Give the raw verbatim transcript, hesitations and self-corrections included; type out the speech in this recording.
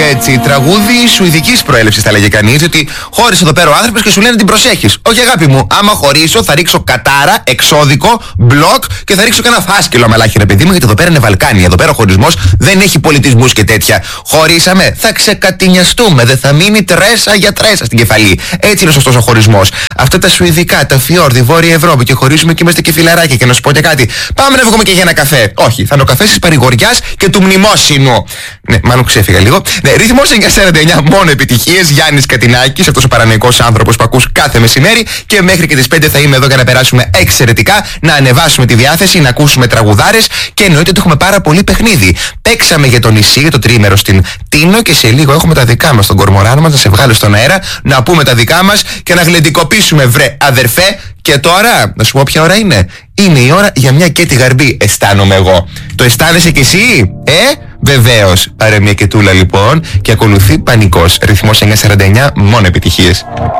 έτσι, τραγούδι σουηδικής προέλευσης θα λέγε κανείς, ότι χώρισε εδώ πέρα ο άνθρωπος και σου λένε την προσέχεις. Όχι αγάπη μου, άμα χωρίσω θα ρίξω κατάρα, εξώδικο, μπλοκ και θα ρίξω και ένα φάσκελο αμαλάχη ρε παιδί μου, γιατί εδώ πέρα είναι Βαλκάνια. Εδώ πέρα ο χωρισμός δεν έχει πολιτισμούς και τέτοια. Χωρίσαμε, θα ξεκατηνιαστούμε, δεν θα μείνει τρέσα για τρέσα στην κεφαλή. Έτσι είναι ο σωστός ο χωρισμός. Αυτά τα σουηδικά, τα φιόρδη, Βόρεια Ευρώπη και χωρίζουμε και είμαστε και φιλαράκια. Και να σου πω και κάτι, πάμε να βγούμε και για ένα καφέ. Όχι, θα είναι ο καφές της παρηγοριάς και του μνημόσυνου. Ναι, μάλλον ξέφυγα λίγο. Ναι, ρυθμός εννιακόσια σαράντα εννιά, μόνο επιτυχίες. Γιάννης Κατινάκης, αυτός ο παρανοϊκός άνθρωπος που ακούς κάθε μεσημέρι. Και μέχρι και τις πέντε θα είμαι εδώ για να περάσουμε εξαιρετικά, να ανεβάσουμε τη διάθεση, να ακούσουμε τραγουδάρες και εννοείται ότι έχουμε πάρα πολύ παιχνίδι. Παίξαμε για το νησί, για το τριήμερο στην Τίνο και σε λίγο έχουμε τα δικά μας στον κορμοράνο μας, να σε βγάλω στον αέρα, να πούμε τα δικά μας και να γλεντικοποιήσουμε βρε αδερφέ. Και τώρα, να σου πω ποια ώρα είναι. Είναι η ώρα για μια και τη γαρμπή, αισθάνομαι εγώ. Το αισθάνεσαι κι εσύ, ε? Βεβαίως. Πάρε μια κετούλα λοιπόν και ακολουθεί Πανικός. Ρυθμός εννιακόσια σαράντα εννιά, μόνο επιτυχίες.